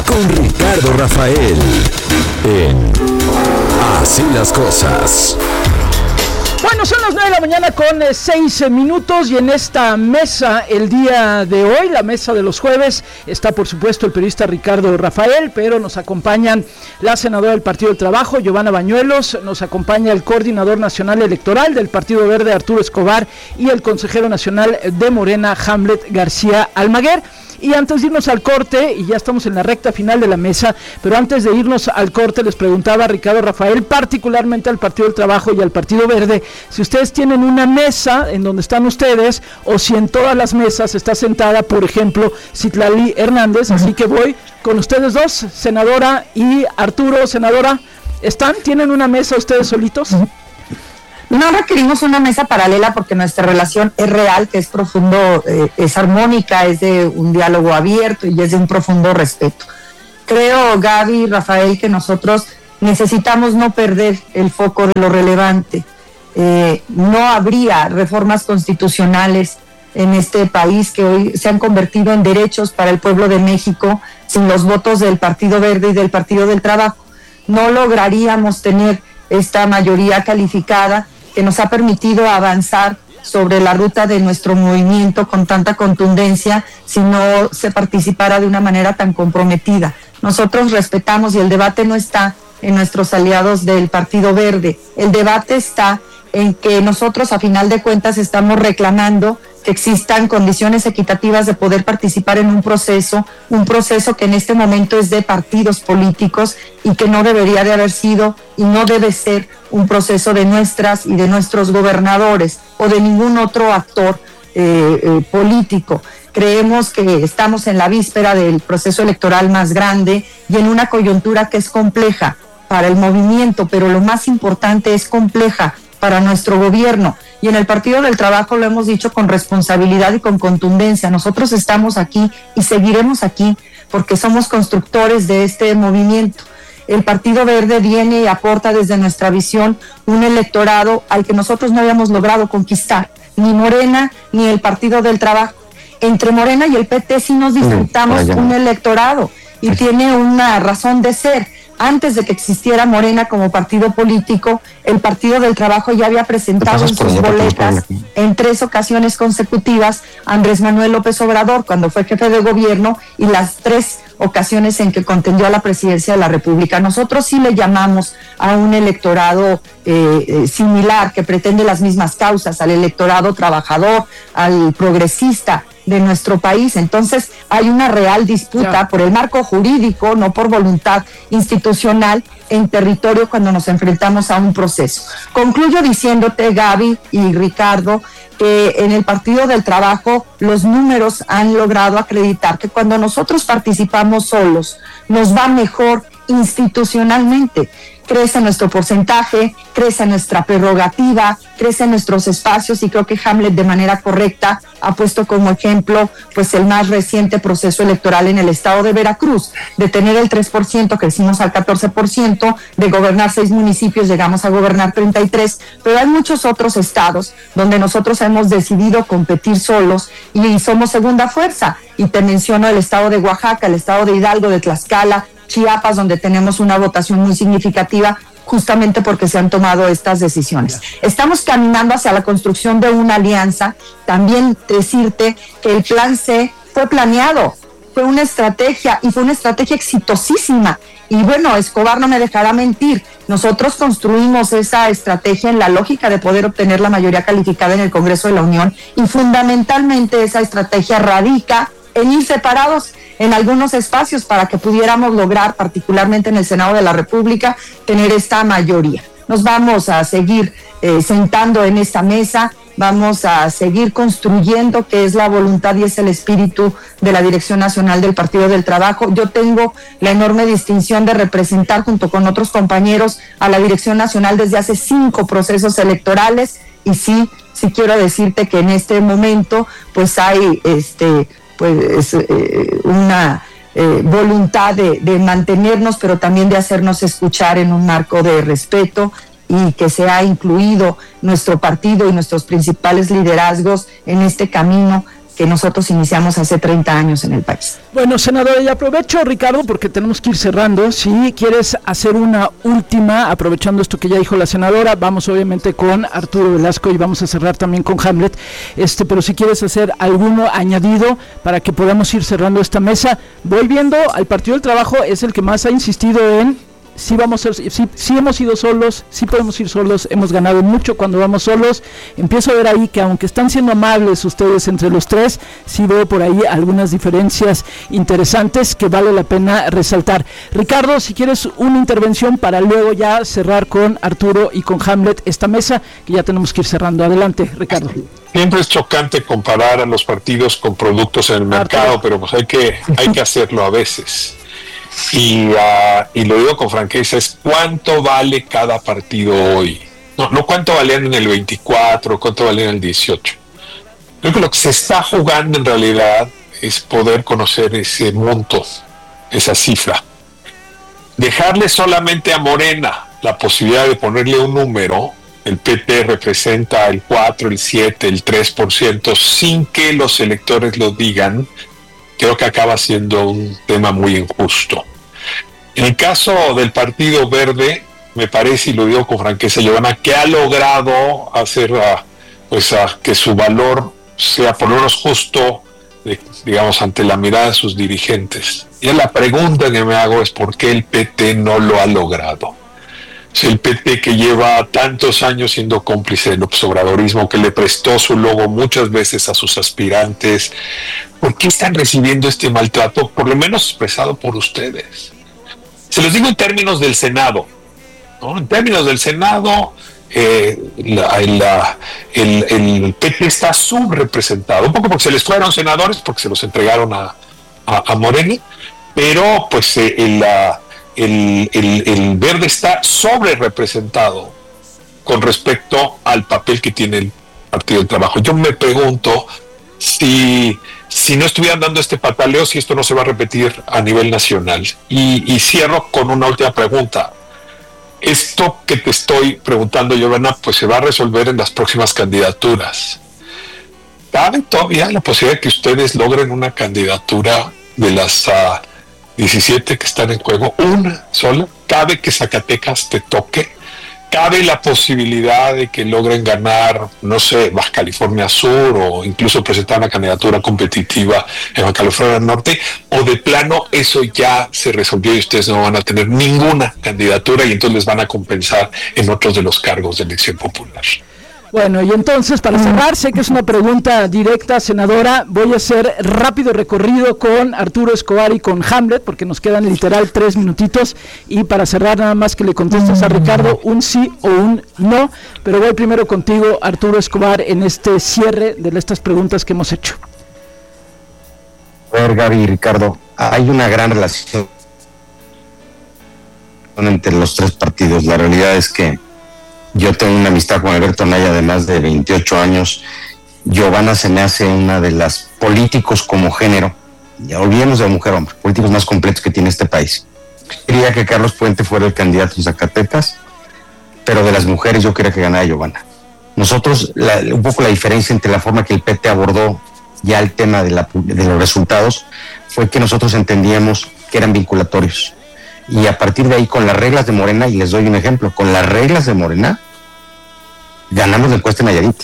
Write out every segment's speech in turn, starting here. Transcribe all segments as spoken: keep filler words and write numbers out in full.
con Ricardo Rafael en Así las Cosas. Bueno, son las nueve de la mañana con eh, seis minutos y en esta mesa el día de hoy, la mesa de los jueves, está por supuesto el periodista Ricardo Rafael, pero nos acompañan la senadora del Partido del Trabajo, Giovanna Bañuelos, nos acompaña el coordinador nacional electoral del Partido Verde, Arturo Escobar, y el consejero nacional de Morena, Hamlet García Almaguer. Y antes de irnos al corte, y ya estamos en la recta final de la mesa, pero antes de irnos al corte les preguntaba a Ricardo Rafael, particularmente al Partido del Trabajo y al Partido Verde, si ustedes tienen una mesa en donde están ustedes, o si en todas las mesas está sentada, por ejemplo, Citlali Hernández. Así que voy con ustedes dos, senadora y Arturo. Senadora, ¿están? ¿Tienen una mesa ustedes solitos? No requerimos una mesa paralela porque nuestra relación es real, que es profundo, eh, es armónica, es de un diálogo abierto y es de un profundo respeto. Creo, Gaby, Rafael, que nosotros necesitamos no perder el foco de lo relevante. Eh, no habría reformas constitucionales en este país que hoy se han convertido en derechos para el pueblo de México sin los votos del Partido Verde y del Partido del Trabajo. No lograríamos tener esta mayoría calificada que nos ha permitido avanzar sobre la ruta de nuestro movimiento con tanta contundencia si no se participara de una manera tan comprometida. Nosotros respetamos, y el debate no está en nuestros aliados del Partido Verde, el debate está en que nosotros a final de cuentas estamos reclamando que existan condiciones equitativas de poder participar en un proceso, un proceso que en este momento es de partidos políticos y que no debería de haber sido y no debe ser un proceso de nuestras y de nuestros gobernadores o de ningún otro actor eh, eh, político. Creemos que estamos en la víspera del proceso electoral más grande y en una coyuntura que es compleja para el movimiento, pero lo más importante es compleja para nuestro gobierno. Y en el Partido del Trabajo lo hemos dicho con responsabilidad y con contundencia. Nosotros estamos aquí y seguiremos aquí porque somos constructores de este movimiento. El Partido Verde viene y aporta desde nuestra visión un electorado al que nosotros no habíamos logrado conquistar, ni Morena ni el Partido del Trabajo. Entre Morena y el P T sí nos disputamos sí, un electorado y tiene una razón de ser. Antes de que existiera Morena como partido político, el Partido del Trabajo ya había presentado en sus boletas en tres ocasiones consecutivas a Andrés Manuel López Obrador cuando fue jefe de gobierno y las tres ocasiones en que contendió a la presidencia de la República. Nosotros sí le llamamos a un electorado eh, eh, similar que pretende las mismas causas, al electorado trabajador, al progresista de nuestro país. Entonces hay una real disputa ya. por el marco jurídico, no por voluntad institucional en territorio cuando nos enfrentamos a un proceso. Concluyo diciéndote, Gaby y Ricardo, que en el Partido del Trabajo los números han logrado acreditar que cuando nosotros participamos solos nos va mejor institucionalmente. Crece nuestro porcentaje, crece nuestra prerrogativa, crecen nuestros espacios y creo que Hamlet de manera correcta ha puesto como ejemplo pues el más reciente proceso electoral en el estado de Veracruz. De tener el tres por ciento crecimos al catorce por ciento, de gobernar seis municipios llegamos a gobernar treinta y tres, pero hay muchos otros estados donde nosotros hemos decidido competir solos y somos segunda fuerza. Y te menciono el estado de Oaxaca, el estado de Hidalgo, de Tlaxcala, Chiapas, donde tenemos una votación muy significativa justamente porque se han tomado estas decisiones. Estamos caminando hacia la construcción de una alianza. También decirte que el plan C fue planeado, fue una estrategia y fue una estrategia exitosísima. Y bueno, Escobar no me dejará mentir, nosotros construimos esa estrategia en la lógica de poder obtener la mayoría calificada en el Congreso de la Unión y fundamentalmente esa estrategia radica en ir separados en algunos espacios para que pudiéramos lograr, particularmente en el Senado de la República, tener esta mayoría. Nos vamos a seguir eh, sentando en esta mesa, vamos a seguir construyendo, que es la voluntad y es el espíritu de la Dirección Nacional del Partido del Trabajo. Yo tengo la enorme distinción de representar junto con otros compañeros a la Dirección Nacional desde hace cinco procesos electorales y sí, sí quiero decirte que en este momento pues hay este pues eh, una eh, voluntad de, de mantenernos, pero también de hacernos escuchar en un marco de respeto y que se ha incluido nuestro partido y nuestros principales liderazgos en este camino que nosotros iniciamos hace treinta años en el país. Bueno, senadora, y aprovecho, Ricardo, porque tenemos que ir cerrando. Si quieres hacer una última, aprovechando esto que ya dijo la senadora, vamos obviamente con Arturo Velasco y vamos a cerrar también con Hamlet, este, pero si quieres hacer alguno añadido para que podamos ir cerrando esta mesa. Voy viendo al Partido del Trabajo, es el que más ha insistido en sí vamos a ser, sí, sí hemos ido solos, sí podemos ir solos, hemos ganado mucho cuando vamos solos. Empiezo a ver ahí que aunque están siendo amables ustedes entre los tres, sí veo por ahí algunas diferencias interesantes que vale la pena resaltar. Ricardo, si quieres una intervención para luego ya cerrar con Arturo y con Hamlet esta mesa, que ya tenemos que ir cerrando. Adelante, Ricardo. Siempre es chocante comparar a los partidos con productos en el mercado, Arturo. Pero pues hay que, hay que hacerlo a veces. Y, uh, y lo digo con franqueza, es cuánto vale cada partido hoy. No, no cuánto valían en el veinticuatro, cuánto valían en el dieciocho. Creo que lo que se está jugando en realidad es poder conocer ese monto, esa cifra. Dejarle solamente a Morena la posibilidad de ponerle un número, el P T representa el cuatro, el siete, el tres por ciento, sin que los electores lo digan, creo que acaba siendo un tema muy injusto. En el caso del Partido Verde, me parece, y lo digo con franqueza, Giovanna, que ha logrado hacer uh, pues, uh, que su valor sea por lo menos justo, de, digamos, ante la mirada de sus dirigentes. Y la pregunta que me hago es ¿por qué el P T no lo ha logrado? Es el P T que lleva tantos años siendo cómplice del observadorismo, que le prestó su logo muchas veces a sus aspirantes. ¿Por qué están recibiendo este maltrato, por lo menos expresado por ustedes? Se los digo en términos del Senado, ¿no? En términos del Senado, eh, la, la, el, el P T está subrepresentado, un poco porque se les fueron senadores, porque se los entregaron a, a, a Morena, pero pues eh, el, la, el, el, el Verde está sobrerepresentado con respecto al papel que tiene el Partido del Trabajo. Yo me pregunto si, si no estuvieran dando este pataleo, si esto no se va a repetir a nivel nacional. Y, y cierro con una última pregunta. Esto que te estoy preguntando, Giovanna, pues se va a resolver en las próximas candidaturas. ¿Cabe todavía la posibilidad de que ustedes logren una candidatura de las uh, diecisiete que están en juego, una sola? ¿Cabe que Zacatecas te toque? ¿Cabe la posibilidad de que logren ganar, no sé, Baja California Sur o incluso presentar una candidatura competitiva en Baja California Norte? ¿O de plano eso ya se resolvió y ustedes no van a tener ninguna candidatura y entonces les van a compensar en otros de los cargos de elección popular? Bueno, y entonces para cerrar, sé que es una pregunta directa, senadora, voy a hacer rápido recorrido con Arturo Escobar y con Hamlet, porque nos quedan literal tres minutitos, y para cerrar nada más que le contestes a Ricardo un sí o un no, pero voy primero contigo, Arturo Escobar, en este cierre de estas preguntas que hemos hecho. A ver, Gaby y Ricardo, hay una gran relación entre los tres partidos. La realidad es que yo tengo una amistad con Alberto Anaya de más de veintiocho años. Giovanna se me hace una de las políticos como género, ya olvidemos de mujer-hombre, políticos más completos que tiene este país. Quería que Carlos Puente fuera el candidato en Zacatecas, pero de las mujeres yo quería que ganara Giovanna. Nosotros, la, un poco la diferencia entre la forma que el P T abordó ya el tema de, la, de los resultados fue que nosotros entendíamos que eran vinculatorios. Y a partir de ahí, con las reglas de Morena, y les doy un ejemplo, con las reglas de Morena, ganamos la encuesta en Nayarit.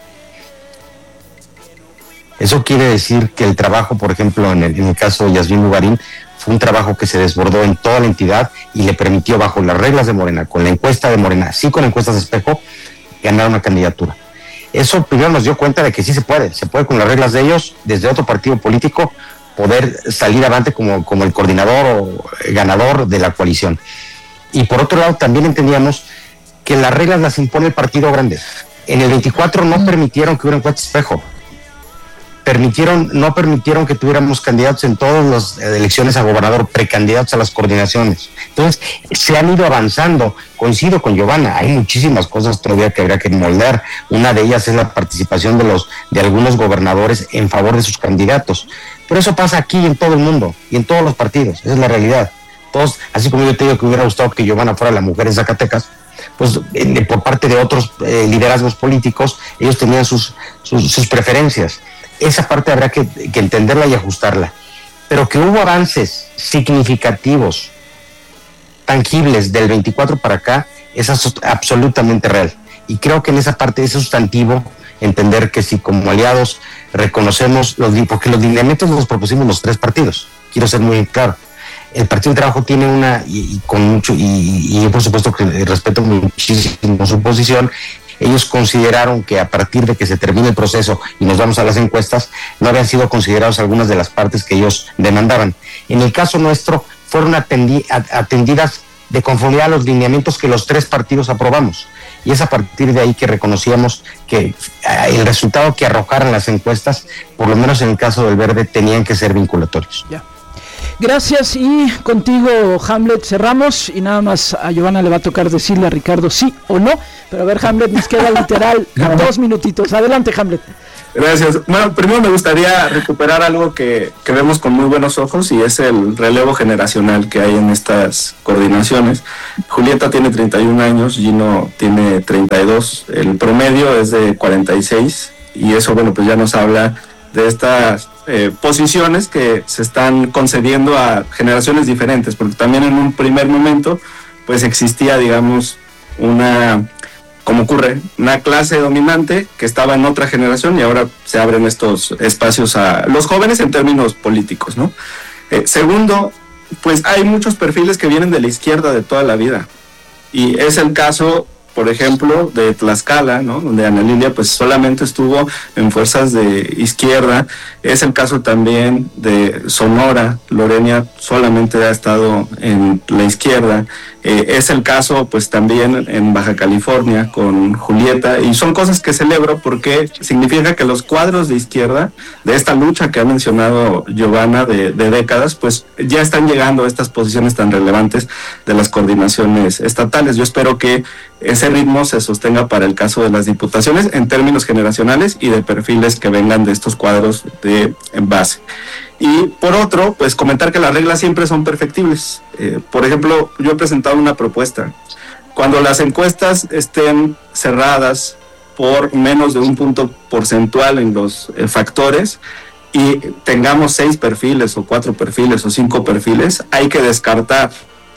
Eso quiere decir que el trabajo, por ejemplo, en el, en el caso de Yasmín Mubarín, fue un trabajo que se desbordó en toda la entidad y le permitió, bajo las reglas de Morena, con la encuesta de Morena, sí con encuestas de espejo, ganar una candidatura. Eso primero nos dio cuenta de que sí se puede, se puede con las reglas de ellos, desde otro partido político, poder salir adelante como, como el coordinador o ganador de la coalición. Y por otro lado, también entendíamos que las reglas las impone el partido grande. En el veinticuatro no permitieron que hubiera encuesta espejo. Permitieron, no permitieron que tuviéramos candidatos en todas las elecciones a gobernador, precandidatos a las coordinaciones. Entonces, se han ido avanzando. Coincido con Giovanna, hay muchísimas cosas todavía que habría que moldear. Una de ellas es la participación de los de algunos gobernadores en favor de sus candidatos. Pero eso pasa aquí en todo el mundo y en todos los partidos, esa es la realidad. Todos, así como yo te digo que hubiera gustado que Giovanna fuera la mujer en Zacatecas, pues eh, por parte de otros eh, liderazgos políticos, ellos tenían sus, sus, sus preferencias. esa parte habrá que, que entenderla y ajustarla. Pero que hubo avances significativos, tangibles del veinticuatro para acá, es absolutamente real. Y creo que en esa parte es sustantivo entender que si como aliados reconocemos, los, porque los lineamientos los propusimos los tres partidos, quiero ser muy claro. El Partido del Trabajo tiene una, y, y con mucho, y, y por supuesto que respeto muchísimo su posición, ellos consideraron que a partir de que se termine el proceso y nos vamos a las encuestas, no habían sido considerados algunas de las partes que ellos demandaban. En el caso nuestro, fueron atendi, atendidas de conformidad a los lineamientos que los tres partidos aprobamos. Y es a partir de ahí que reconocíamos que el resultado que arrojaran las encuestas, por lo menos en el caso del Verde, tenían que ser vinculatorios. Ya. Gracias, y contigo, Hamlet, cerramos, y nada más a Giovanna le va a tocar decirle a Ricardo sí o no, pero a ver, Hamlet, nos queda literal dos minutitos. Adelante, Hamlet. Gracias. Bueno, primero me gustaría recuperar algo que, que vemos con muy buenos ojos, y es el relevo generacional que hay en estas coordinaciones. Julieta tiene treinta y un años, Gino tiene treinta y dos, el promedio es de cuarenta y seis, y eso, bueno, pues ya nos habla de estas eh, posiciones que se están concediendo a generaciones diferentes, porque también en un primer momento pues existía, digamos, una, como ocurre, una clase dominante que estaba en otra generación, y ahora se abren estos espacios a los jóvenes en términos políticos, ¿no? Eh, segundo, pues hay muchos perfiles que vienen de la izquierda de toda la vida, y es el caso, por ejemplo, de Tlaxcala, ¿no?, donde Ana Lilia pues solamente estuvo en fuerzas de izquierda. Es el caso también de Sonora, Lorena solamente ha estado en la izquierda. Eh, es el caso pues también en Baja California con Julieta, y son cosas que celebro porque significa que los cuadros de izquierda de esta lucha que ha mencionado Giovanna de, de décadas, pues ya están llegando a estas posiciones tan relevantes de las coordinaciones estatales. Yo espero que ese ritmo se sostenga para el caso de las diputaciones en términos generacionales y de perfiles que vengan de estos cuadros de base. Y por otro, pues comentar que las reglas siempre son perfectibles. Eh, por ejemplo, yo he presentado una propuesta. Cuando las encuestas estén cerradas por menos de un punto porcentual en los eh, factores, y tengamos seis perfiles o cuatro perfiles o cinco perfiles, hay que descartar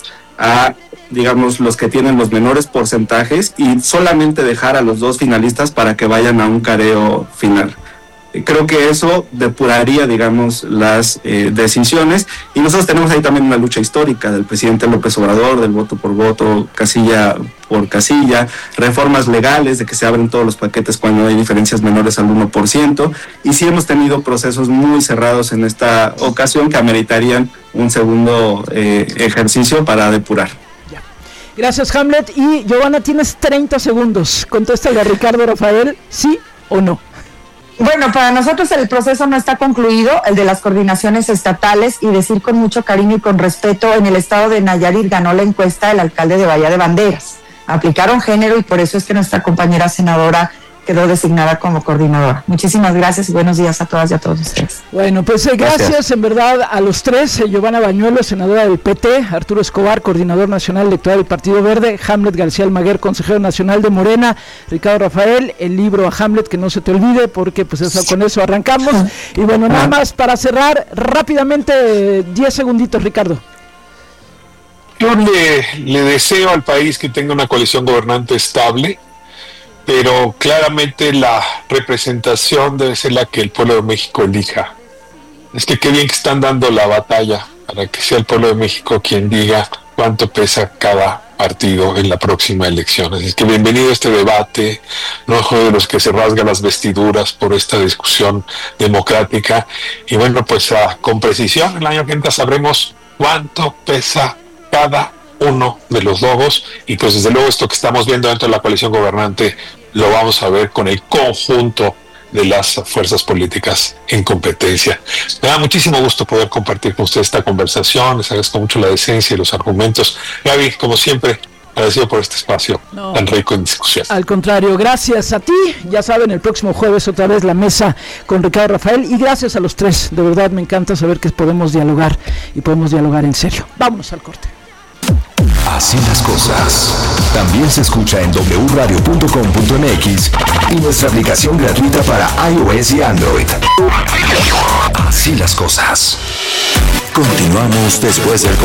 a, digamos, los que tienen los menores porcentajes y solamente dejar a los dos finalistas para que vayan a un careo final. Creo que eso depuraría, digamos, las eh, decisiones, y nosotros tenemos ahí también una lucha histórica del presidente López Obrador, del voto por voto, casilla por casilla, reformas legales de que se abren todos los paquetes cuando hay diferencias menores al uno por ciento, y sí hemos tenido procesos muy cerrados en esta ocasión que ameritarían un segundo eh, ejercicio para depurar. Ya. Gracias, Hamlet. Y Giovanna, tienes treinta segundos. Contéstale a Ricardo Rafael, sí o no. Bueno, para nosotros el proceso no está concluido, el de las coordinaciones estatales, y decir con mucho cariño y con respeto, en el estado de Nayarit ganó la encuesta el alcalde de Bahía de Banderas. Aplicaron género, y por eso es que nuestra compañera senadora quedó designada como coordinadora. Muchísimas gracias y buenos días a todas y a todos ustedes. Bueno, pues eh, gracias, gracias en verdad a los tres, eh, Giovanna Bañuelos, senadora del P T, Arturo Escobar, coordinador nacional electoral del Partido Verde, Hamlet García Almaguer, consejero nacional de Morena, Ricardo Rafael, el libro a Hamlet, que no se te olvide, porque pues eso, con eso arrancamos. Y bueno, nada más para cerrar rápidamente, diez segunditos, Ricardo. Yo le, le deseo al país que tenga una coalición gobernante estable, pero claramente la representación debe ser la que el pueblo de México elija. Es que qué bien que están dando la batalla para que sea el pueblo de México quien diga cuánto pesa cada partido en la próxima elección. Así que bienvenido a este debate, no soy de los que se rasgan las vestiduras por esta discusión democrática, y bueno, pues uh, con precisión el año que entra sabremos cuánto pesa cada uno de los logos, y pues desde luego esto que estamos viendo dentro de la coalición gobernante lo vamos a ver con el conjunto de las fuerzas políticas en competencia. Me da muchísimo gusto poder compartir con ustedes esta conversación, les agradezco mucho la decencia y los argumentos. Gaby, como siempre, agradecido por este espacio no, tan rico en discusión. Al contrario, gracias a ti. Ya saben, el próximo jueves otra vez la mesa con Ricardo Rafael, y gracias a los tres. De verdad me encanta saber que podemos dialogar, y podemos dialogar en serio. Vámonos al corte. Así las cosas. También se escucha en doble u radio punto com punto m x y nuestra aplicación gratuita para iOS y Android. Así las cosas. Continuamos después del